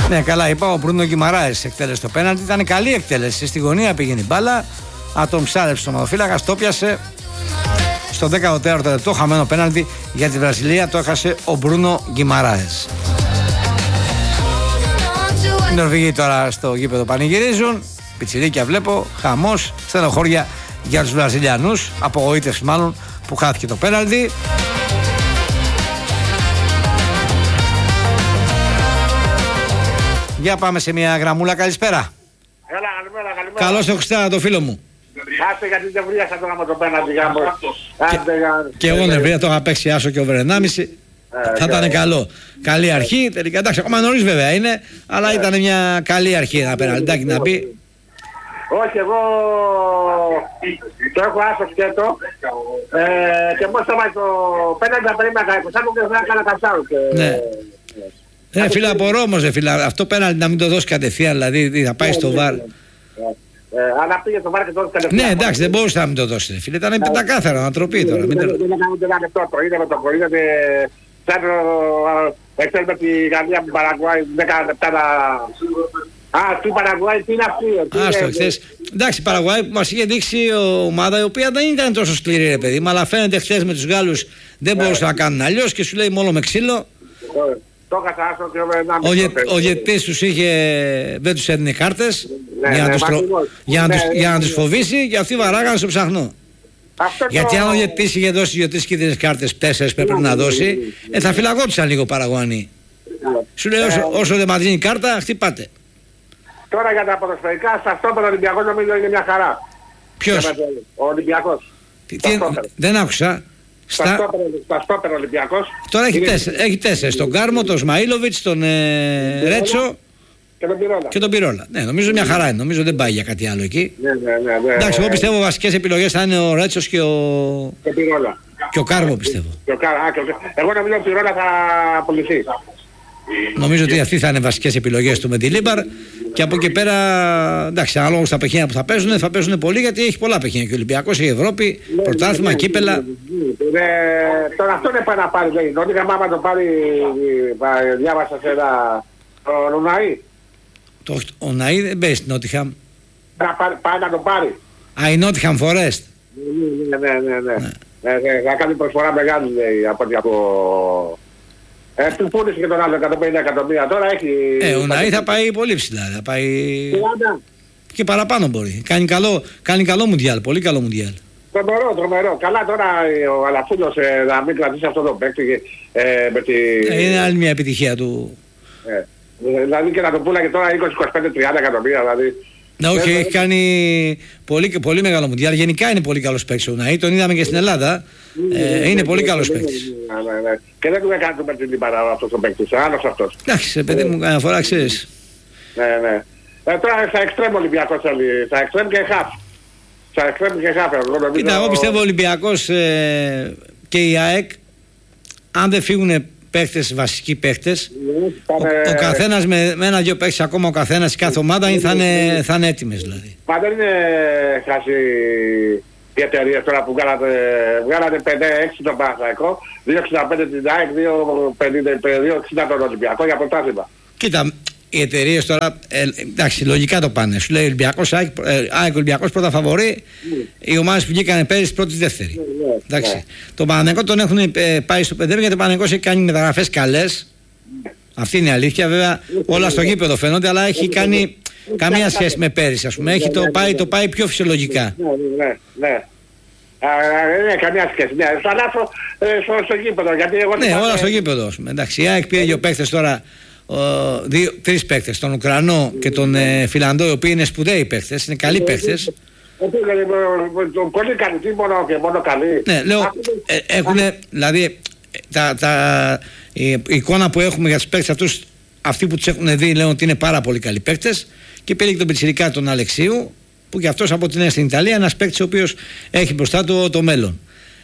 Ναι, καλά, είπα. Ο Μπρούνο Γκιμαράες εκτέλεσε το πέναλτι. Ήταν καλή εκτέλεση. Στη γωνία πήγαινε η μπάλα. Αν τον ψάρεψε τον οδοφύλακα, το πιάσε. Στο 14ο λεπτό, χαμένο πέναλτι για τη Βραζιλία. Το έχασε ο Μπρούνο Γκιμαράες. Οι Νορβηγοί τώρα στο γήπεδο πανηγυρίζουν. Πιτσιρίκια βλέπω. Χαμός. Στενοχώρια για τους Βραζιλιανούς. Απογοήτευση μάλλον που χάθηκε το πέναλτι. Για πάμε σε μια γραμμούλα. Καλησπέρα. Έλα, καλημέρα. Καλώς το Χριστάνα το φίλο μου. Άστε γιατί δεν βρίασα τώρα με το πέναλτι για μου. Και εγώ δεν βρήκα, το είχα παίξει άσο και over 1,5. Θα ήταν καλό. Καλή αρχή. Τελικά εντάξει, ακόμα νωρίς βέβαια είναι, αλλά ήταν μια καλή αρχή ένα πέναλτάκι να πει. Όχι, εγώ το έχω άσο σκέτο και μόλις έβαλε το πέναλτι να περίμενα κανένα και δεν έκανα κασάου. Ναι, φίλε, απορώ όμως, φίλε, αυτό πέναλτι να μην το δώσει κατευθείαν, δηλαδή θα πάει στο βαρ. Αλλά πήγε στο βάρ και το κατευθείαν. Ναι, εντάξει, δεν μπορούσε να μην το δώσει, φίλε, ήταν πεντακάθαρο, ανατροπή τώρα. Δεν έκανε ούτε ένα λεπτό, το είδε με το κορίδι, σαν εξέλ με τη Γαλλία με την Παραγουάη, 10 λεπτά να... αυτή η Παραγουάη τι είναι αυτή. Άστο, χθες. Εντάξει, η Παραγουάη που μας είχε δείξει ομάδα η οποία δεν ήταν τόσο σκληρή, ρε παιδί, αλλά φαίνεται χθες με τους Γάλλους δεν μπορούσαν να κάνουν αλλιώς και σου λέει μόνο με ξύλο. Ο διαιτητής τους δεν τους έδινε κάρτες για να τους φοβήσει και αυτοί βαράγανε στο ψαχνό. Γιατί αν ο διαιτητής είχε δώσει 2-3 κίτρινες κάρτες, 4 που έπρεπε να δώσει, θα φυλακόντουσαν λίγο Παραγουανοί. Σου λέει όσο δεν μας δίνει κάρτα, χτυπάτε. Τώρα για τα ποδοσφαιρικά, στα στόπερα Ολυμπιακός νομίζω είναι μια χαρά. Ποιος? Ο Ολυμπιακός. Δεν άκουσα. Στα στόπερα Ολυμπιακός. Τώρα έχει 4. Τον Κάρμο, τον Σμαΐλοβιτς, τον Ρέτσο και τον Πυρόλα. Ναι, νομίζω μια χαρά είναι. Νομίζω δεν πάει για κάτι άλλο εκεί. Ναι. Εντάξει, εγώ πιστεύω βασικές επιλογές θα είναι ο Ρέτσος και ο Κάρμο, πιστεύω. Εγώ νομίζω ότι ο Πυρόλα θα απολυθεί. Νομίζω ότι αυτοί θα είναι βασικές επιλογές του με τη Λίμπαρ και από εκεί πέρα, εντάξει, ανάλογα στα παιχνίδια που θα παίζουν πολύ γιατί έχει πολλά παιχνίδια και ο Ολυμπιακός, η Ευρώπη, πρωτάθλημα, κύπελα. Τώρα αυτό είναι πάει να πάρει, λέει. Νότιχα άμα το πάρει, διάβασα σε ένα, ο Ναΐ. Ο Ναΐ δεν παίζει στην Νότιχαμ. Πάει να το πάρει. Α, η Νότιχαμ Φορέστ. Ναι. Θα κάνει προσφορά μεγάλη, λέει, από... Του πούλησε και τον άλλο 150 εκατομμύρια, τώρα έχει... Ο Ναΐ θα πάει πολύ ψηλά, θα πάει... 30. Και παραπάνω μπορεί. Κάνει καλό μουντιάλ, πολύ καλό μουντιάλ. Τρομερό. Καλά τώρα ο Αλαφούλος να μην κρατήσει αυτό το παίκτη με τη... Είναι άλλη μια επιτυχία του. Δηλαδή και να το πούλαγε τώρα 20, 25, 30 εκατομμύρια δηλαδή. Ναι, όχι, έχει κάνει πολύ μεγάλο μουντιάλ. Γενικά είναι πολύ καλός παίκτης ο Ναΐ, τον είδαμε και στην Ελλάδα. Είναι πολύ καλός παίκτης. Και δεν του έκανε με την Λιμπάρα αυτός ο παίκτης, άλλος αυτός. Εντάξει, παιδί μου, κανένα φορά ξέρεις. Ναι. Τώρα θα εξτρέμ Ολυμπιακός θέλει, θα εξτρέμ και χαφ. Κοίτα, εγώ πιστεύω ο Ολυμπιακός και η ΑΕΚ, αν δεν φύγουν παίχτες, βασικοί παίχτες, ο καθένας με ένα-δυο παίχτες ακόμα, ο καθένας η κάθε ομάδα θα είναι έτοιμες δηλαδή. Μα δεν είναι χάσει οι εταιρείες τώρα που βγάλατε 5-6 τον Παναθηναϊκό, 2,65 την ΑΕΚ, 2,60 τον Ολυμπιακό για πρωτάθλημα. Κοίτα, οι εταιρείες τώρα, εντάξει, λογικά το πάνε. Σου λέει Ολυμπιακός, ΑΕΚ Ολυμπιακός πρώτα φαβορί, οι ομάδες που βγήκαν πέρυσι πρώτη-δεύτερη. Εντάξει. Το Παναθηναϊκό τον έχουν πάει στο 5 γιατί ο Παναθηναϊκός έχει κάνει μεταγραφές καλές. Αυτή είναι η αλήθεια. Βέβαια, όλα στο γήπεδο φαίνονται, αλλά έχει κάνει καμία σχέση με πέρυσι, ας πούμε. Έχει το πάει πιο φυσιολογικά. Ναι. Δεν καμία σχέση. Ναι, στο γήπεδο. Ναι, όλα στο γήπεδο. Εντάξει, η ΑΕΚ πήρε δύο παίκτες τώρα. Τρεις παίκτες, τον Ουκρανό και τον Φιλανδό, οι οποίοι είναι σπουδαίοι παίκτες, είναι καλοί παίκτες. Πολύ καλή, μόνο καλή. Ναι, λέω, έχουν, δηλαδή, η εικόνα που έχουμε για τους παίκτες αυτούς, αυτοί που τους έχουν δει, λένε ότι είναι πάρα πολύ καλοί παίκτες. Και πήρε και τον πιτσιρικά τον Αλεξίου, που και αυτός από την νέα στην Ιταλία, ένας παίκτης ο οποίος έχει μπροστά του το μέλλον.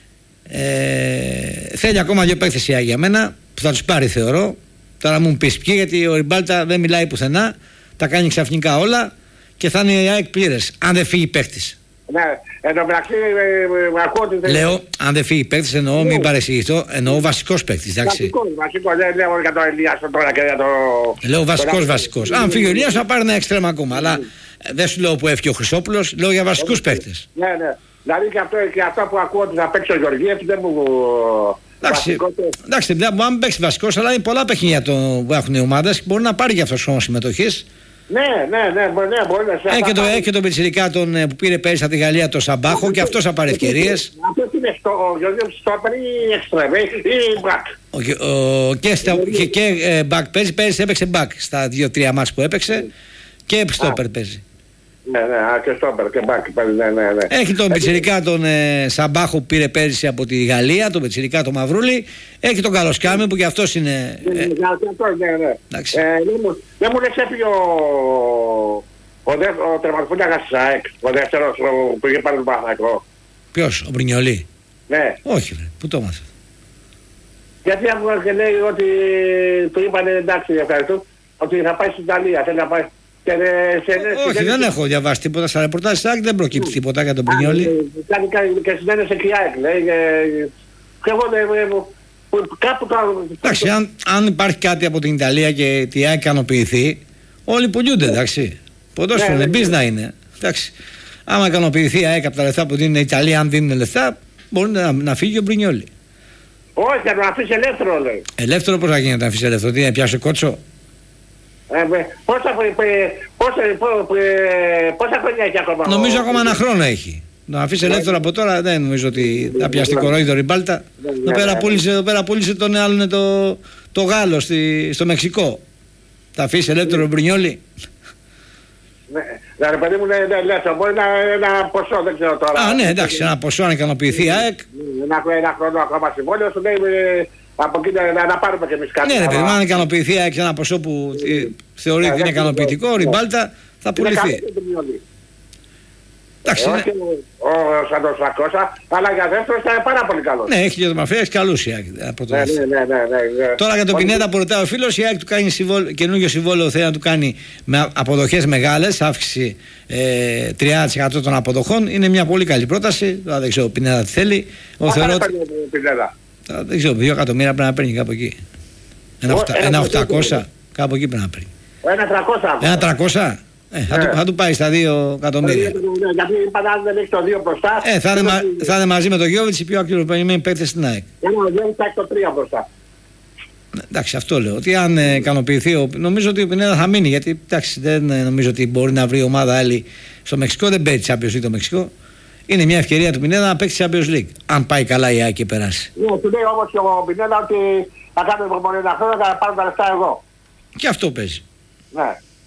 Θέλει ακόμα δύο παίκτες η ΑΕΚ για μένα, που θα τους πάρει θεωρώ. Τώρα μου πεις ποιοι, γιατί ο Ριμπάλτα δεν μιλάει πουθενά, τα κάνει ξαφνικά όλα και θα είναι η ΑΕΚ πλήρες, αν δεν φύγει παίκτης. Ναι, εν τω μεταξύ ακούω ότι... Λέω, αν δεν φύγει παίκτης, εννοώ, μην παρεξηγηθώ, εννοώ βασικός παίκτης, εντάξει. Βασικός, δεν λέω για τον Ηλίασο τώρα και για το... Λέω βασικός. Αν φύγει ο Ηλίασο θα πάρει ένα εξτρέμ ακόμα, αλλά δεν σου λέω που έφυγε ο Χρυσόπουλος, λέω για βασικούς παίκτες. Ναι. Δηλαδή και αυτό που ακούω ότι θα παίξει ο Γεωργίευ δεν μου... Εντάξει, δεν μπορεί να παίξει βασικός, αλλά είναι πολλά παιχνίδια που έχουν οι ομάδες και μπορεί να πάρει και αυτός χρόνο συμμετοχής. Ναι, μπορεί να Έχει και τον Πιτσιρικά που πήρε πέρυσι από τη Γαλλία, το Σαμπάχο, και αυτός θα πάρει ευκαιρίες. Αυτό είναι ο Γεωργίευ στόπερ ή εξτρέμ ή μπακ. Και μπακ παίζει, πέρυσι έπαιξε μπακ στα 2-3 μάτς που έπαιξε και στόπερ παίζει. Ναι, και στόπερ και μπακ. Ναι. Έχει τον Πιτσιρικά τον Σαμπάχο που πήρε πέρυσι από τη Γαλλία, τον Πιτσιρικά τον Μαυρούλη. Έχει τον Καλοσκάμι που και αυτός είναι... Ναι. Δεν μου λες έφυγε ο τερματοφύλακας της ΑΕΚ, ο δεύτερος που είχε πάρει τον Παναθηναϊκό. Ποιος, ο Μπρινιολί? Ναι. Όχι βρε, πού το έμαθα? Γιατί άκουγα και λέει ότι του είπανε εντάξει ευχαριστώ, ότι θα πάει στην Ιταλία, θέλει να πάει. Όχι, δεν έχω διαβάσει τίποτα στα ρεπορτάζ της ΑΕΚ, δεν προκύπτει τίποτα για τον Μπρινιόλι. Κάνει και συνένεση και η ΑΕΚ, λέει. Και εγώ κάπου το... Εντάξει, αν υπάρχει κάτι από την Ιταλία και η ΑΕΚ ικανοποιηθεί, όλοι πουλιούνται, εντάξει. Ποδόσφαιρο είναι, μπίζνα είναι. Εντάξει. Άμα ικανοποιηθεί η ΑΕΚ από τα λεφτά που δίνει η Ιταλία, αν δίνουν λεφτά, μπορεί να φύγει ο Μπρινιόλι. Όχι, θα τον αφήσει ελεύθερο, λέει. Ελεύθερο πώς θα γίνει να τον αφήσει ελεύθερο? Τι, να πιάσει κότσο? Πόσα χρόνια έχει ακόμα? Νομίζω ακόμα ένα χρόνο έχει. Να αφήσει ελεύθερο από τώρα δεν νομίζω ότι θα πιάσει κορόιδο ριμπάλτα. Εδώ πέρα πούλησε τον άλλον το Γάλλο στο Μεξικό. Θα αφήσει ελεύθερο Μπρινιόλι? Ναι, ρε παιδί μου, ελεύθερο. Μπορεί να ένα ποσό, δεν ξέρω τώρα. Α, ναι, εντάξει, ένα ποσό να ικανοποιηθεί η ΑΕΚ. Ένα χρόνο ακόμα συμβόλαιο, σου λέει από εκεί να πάρουμε και εμείς κάτι. Ναι, ρε παιδί μου, αν ικανοποιηθεί η ΑΕΚ ένα ποσό που θεωρεί ότι είναι ικανοποιητικό, ριμπάλτα θα πουληθεί. Εντάξει, όχι σαν τον Σακώσα, αλλά για δεύτερος θα είναι πάρα πολύ καλός. Ναι, έχει και το Μαφία, έχει καλούς η ΑΕΚ. Ναι. Τώρα για τον Πινέδα που ρωτάει ο φίλος, η ΑΕΚ του κάνει καινούργιο συμβόλαιο, θέλει να του κάνει με αποδοχές μεγάλες, αύξηση 30% των αποδοχών. Είναι μια πολύ καλή πρόταση. Τώρα δεν ξέρω ο Πινέδα τι θέλει. Δεν ξέρω, 2 εκατομμύρια πρέπει να παίρνει κάπου εκεί. Ένα 800, κάπου εκεί πρέπει να παίρνει. Ένα 300. Θα του πάει στα 2 εκατομμύρια. Γιατί πάντα δεν έχει το 2 μπροστά. Θα είναι μαζί με τον Γιώβιτς οι πιο ακριβοποιημένοι παίκτες στην ΑΕΚ. Ο Γιώβιτς θα έχει το 3 μπροστά. Εντάξει, αυτό λέω. Ότι αν ικανοποιηθεί, νομίζω ότι ο Πινέδα θα μείνει. Γιατί εντάξει, δεν νομίζω ότι μπορεί να βρει ομάδα άλλη στο Μεξικό. Δεν παίζει Champions League το Μεξικό. Είναι μια ευκαιρία του Πινέδα να παίξει Champions League. Αν πάει καλά η ΑΕΚ και περάσει. Ναι, του λέει όμως και ο Πινέδα ότι θα κάνω υπομονή ένα χρόνο και θα πάρω τα λεφτά εγώ. Και αυτό παίζει. Ναι.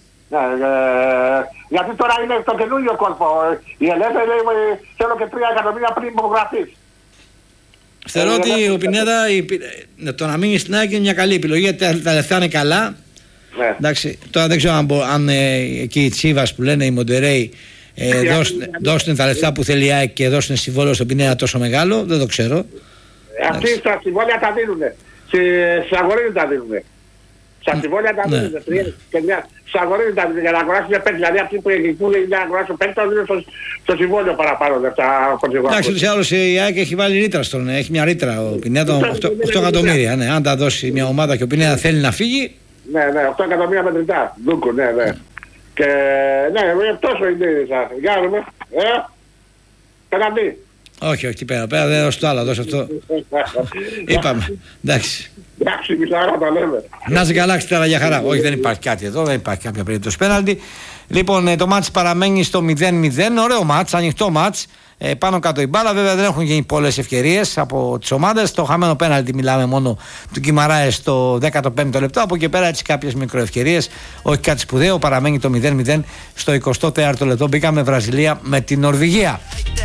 Γιατί τώρα είναι το καινούριο κόλπο. Η ελεύθερη λέει θέλω και 3 εκατομμύρια πριν υπογραφείς. Θεωρώ ότι ο Πινέδα το να μείνει στην ΑΕΚ είναι μια καλή επιλογή, γιατί τα λεφτά είναι καλά. Ναι. Εντάξει, τώρα δεν ξέρω αν εκεί οι Τσίβας που λένε οι Μοντερέι δώσουν τα λεφτά που θέλει η ΑΕΚ και δώσουν συμβόλαιο στον Πινέδα τόσο μεγάλο, δεν το ξέρω. Αυτοί στα συμβόλαια τα δίνουν. Στις αγορές τα δίνουν. Στα συμβόλαια τα δίνουν. Στις αγορές τα δίνουν για να αγοράσουν παίκτες. Δηλαδή αυτοί που είναι για να αγοράσουν παίκτες θα δίνουν στο συμβόλαιο παραπάνω λεφτά. Εντάξει, ούτως ή άλλως η ΑΕΚ έχει βάλει ρήτρα στον. Έχει μια ρήτρα ο Πινέδα 8 εκατομμύρια. Ναι, αν τα δώσει μια ομάδα και ο Πινέδα θέλει να φύγει. Ναι, 8 εκατομμύρια μετρητά. Δούκου, ναι. Και ναι, τόσο είναι σας. Για να δούμε. Καναντή. Όχι, τι πέρα, δεν δώσω το άλλο, δώσω αυτό. Είπαμε, εντάξει. Εντάξει, μισάρα τα λέμε. Να είσαι καλά, τώρα για χαρά. Όχι, δεν υπάρχει κάτι εδώ, δεν υπάρχει κάποια περίπτωση πέναλτι. Λοιπόν, το μάτς παραμένει στο 0-0. Ωραίο μάτς, ανοιχτό μάτς. Πάνω κάτω η μπάλα, βέβαια δεν έχουν γίνει πολλές ευκαιρίες από τις ομάδες. Το χαμένο πέναλτι μιλάμε μόνο του Γκιμαράε στο 15ο λεπτό. Από εκεί πέρα έτσι κάποιες μικροευκαιρίες. Όχι κάτι σπουδαίο, παραμένει το 0-0 στο 24ο λεπτό. Μπήκαμε Βραζιλία με την Νορβηγία.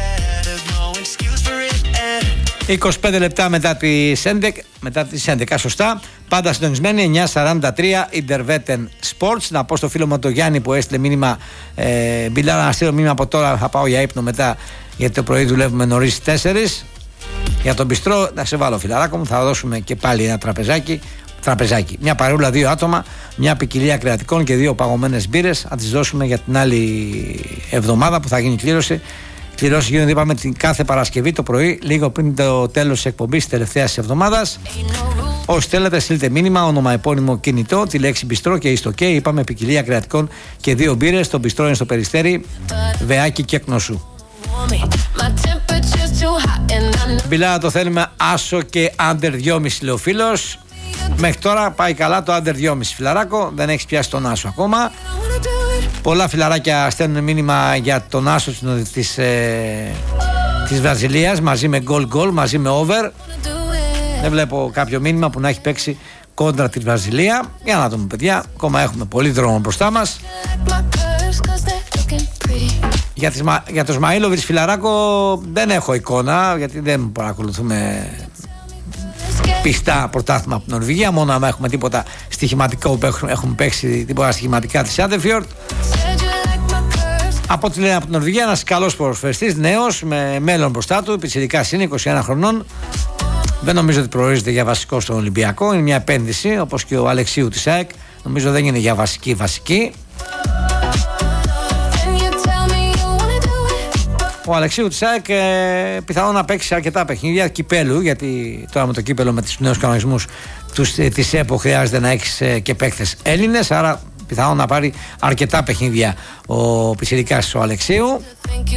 25 λεπτά μετά τις 11, σωστά. Πάντα συντονισμένοι, 9:43 Interveten Sports. Να πω στο φίλο μου τον Γιάννη που έστειλε μήνυμα, Μπιλάρα να στείλω μήνυμα από τώρα, θα πάω για ύπνο μετά, γιατί το πρωί δουλεύουμε νωρίς 4. Για τον μπιστρό, να σε βάλω φιλαράκο μου, θα δώσουμε και πάλι ένα τραπεζάκι. Μια παρούλα 2 άτομα, μια ποικιλία κρεατικών και 2 παγωμένες μπύρες. Θα τις δώσουμε για την άλλη εβδομάδα που θα γίνει κλήρωση. Κληρώσεις γίνονται, είπαμε, την κάθε Παρασκευή το πρωί, λίγο πριν το τέλος της εκπομπής της τελευταίας εβδομάδας. Όσοι θέλετε, στείλτε μήνυμα, όνομα, επώνυμο, κινητό, τη λέξη μπιστρό και είστε OK. Είπαμε ποικιλία κρεατικών και 2 μπύρες. Το μπιστρό είναι στο Περιστέρι, Βεάκι και Κνωσού. Μπιλάρα το θέλουμε άσο και under 2,5 λέει ο φίλος. Μέχρι τώρα πάει καλά το under 2,5 φιλαράκο, δεν έχεις πιάσει τον άσο ακόμα. Πολλά φιλαράκια στέλνουν μήνυμα για τον άσο της Βραζιλίας μαζί με goal, μαζί με over. Δεν βλέπω κάποιο μήνυμα που να έχει παίξει κόντρα τη Βραζιλία. Για να δούμε, παιδιά, ακόμα έχουμε πολύ δρόμο μπροστά μας. Για το Σμαΐλοβιτς φιλαράκο δεν έχω εικόνα, γιατί δεν παρακολουθούμε πιστά πρωτάθλημα από την Νορβηγία. Μόνο αν έχουμε τίποτα στοιχηματικό που έχουμε παίξει, τίποτα στοιχηματικά της Sandefjord. Από ό,τι λένε από την Νορβηγία, ένας καλός ποδοσφαιριστής, νέος, με μέλλον μπροστά του, πιτσιρικάς είναι, 21 χρονών. Δεν νομίζω ότι προορίζεται για βασικό στον Ολυμπιακό. Είναι μια επένδυση, όπως και ο Αλεξίου της ΑΕΚ. Νομίζω δεν είναι για βασική. Ο Αλεξίου της ΑΕΚ πιθανόν να παίξει αρκετά παιχνίδια κυπέλου, γιατί τώρα με το κύπελο, με τους νέους κανονισμούς της ΕΠΟ, χρειάζεται να έχεις και παίκτες Έλληνες, άρα πιθανόν να πάρει αρκετά παιχνίδια ο πιτσιρικάς ο Αλεξίου.